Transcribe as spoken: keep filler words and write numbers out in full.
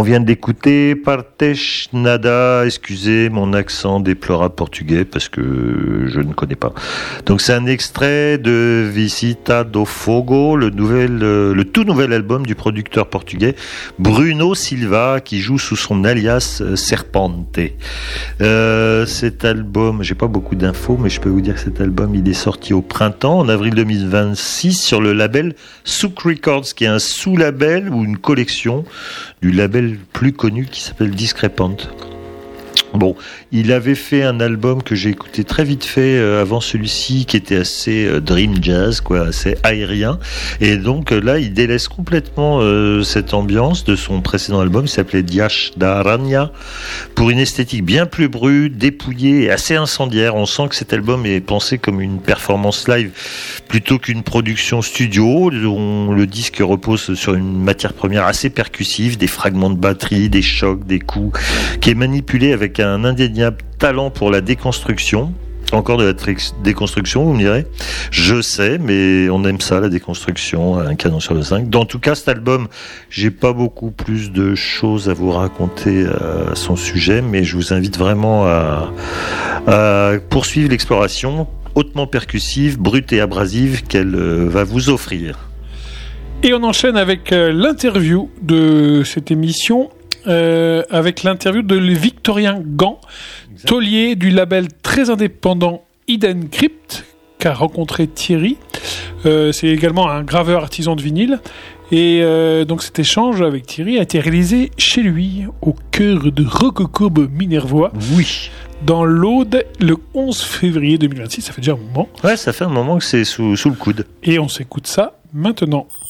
vient d'écouter Partes Nada, excusez mon accent déplorable portugais parce que je ne connais pas. Donc c'est un extrait de Visita do Fogo, le, nouvel, le tout nouvel album du producteur portugais Bruno Silva qui joue sous son alias Serpente. Euh, cet album, j'ai pas beaucoup d'infos, mais je peux vous dire que cet album il est sorti au printemps, en avril deux mille vingt-six, sur le label Souk Records, qui est un sous-label ou une collection du label plus connu qui s'appelle Discrepant. Bon, il avait fait un album que j'ai écouté très vite fait euh, avant celui-ci, qui était assez euh, dream jazz, quoi, assez aérien. Et donc euh, là, il délaisse complètement euh, cette ambiance de son précédent album, qui s'appelait Dias da Aranha, pour une esthétique bien plus brute, dépouillée et assez incendiaire. On sent que cet album est pensé comme une performance live plutôt qu'une production studio. On, le disque repose sur une matière première assez percussive, des fragments de batterie, des chocs, des coups, qui est manipulé avec un indéniable talent pour la déconstruction. Encore de la trix- déconstruction, vous me direz. Je sais, mais on aime ça, la déconstruction, un canon sur le cinq. Dans tout cas, cet album, j'ai pas beaucoup plus de choses à vous raconter à son sujet, mais je vous invite vraiment à, à poursuivre l'exploration hautement percussive, brute et abrasive qu'elle va vous offrir. Et on enchaîne avec l'interview de cette émission. Euh, avec l'interview de Victorien Gant, exact. Taulier du label très indépendant Hidden Crypt, qu'a rencontré Thierry. Euh, c'est également un graveur artisan de vinyle. Et euh, donc cet échange avec Thierry a été réalisé chez lui, au cœur de Rococourbe Minervois. Oui. Dans l'Aude, le onze février deux mille vingt-six. Ça fait déjà un moment. Ouais, ça fait un moment que c'est sous, sous le coude. Et on s'écoute ça maintenant.